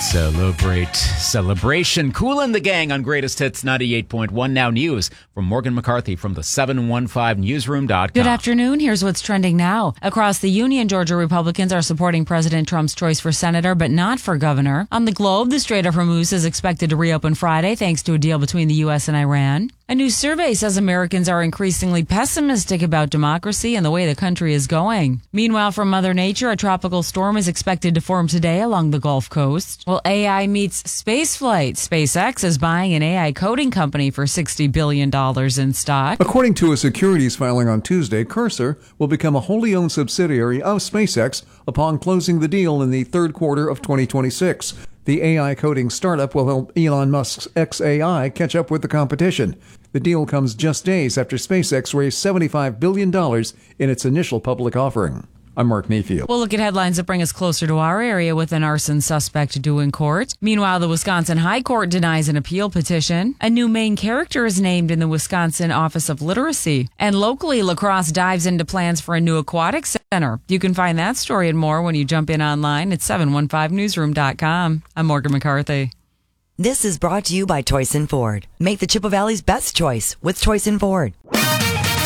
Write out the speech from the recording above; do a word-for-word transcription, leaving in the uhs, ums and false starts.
Celebrate. Celebration. Kool and the Gang on Greatest Hits ninety-eight point one. Now news from Morgan McCarthy from the seven one five newsroom dot com. Good afternoon. Here's what's trending now. Across the Union, Georgia Republicans are supporting President Trump's choice for senator, but not for governor. On the globe, the Strait of Hormuz is expected to reopen Friday thanks to a deal between the U S and Iran. A new survey says Americans are increasingly pessimistic about democracy and the way the country is going. Meanwhile, from Mother Nature, a tropical storm is expected to form today along the Gulf Coast. Well, A I meets spaceflight. SpaceX is buying an A I coding company for sixty billion dollars in stock. According to a securities filing on Tuesday, Cursor will become a wholly owned subsidiary of SpaceX upon closing the deal in the third quarter of twenty twenty-six. The A I coding startup will help Elon Musk's X A I catch up with the competition. The deal comes just days after SpaceX raised seventy-five billion dollars in its initial public offering. I'm Mark Mayfield. We'll look at headlines that bring us closer to our area with an arson suspect due in court. Meanwhile, the Wisconsin High Court denies an appeal petition. A new main character is named in the Wisconsin Office of Literacy. And locally, La Crosse dives into plans for a new aquatic center. You can find that story and more when you jump in online at seven one five newsroom dot com. I'm Morgan McCarthy. This is brought to you by Toyson Ford. Make the Chippewa Valley's best choice with Toyson Ford.